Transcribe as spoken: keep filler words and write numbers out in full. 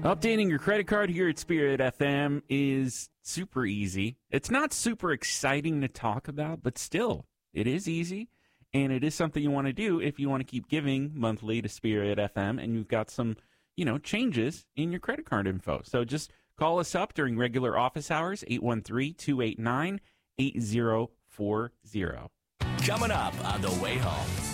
Updating your credit card here at Spirit F M is super easy. It's not super exciting to talk about, but still, it is easy, and it is something you want to do if you want to keep giving monthly to Spirit F M, and you've got some, you know, changes in your credit card info. So just call us up during regular office hours, eight one three, two eight nine, eight zero four zero. Coming up on The Way Home.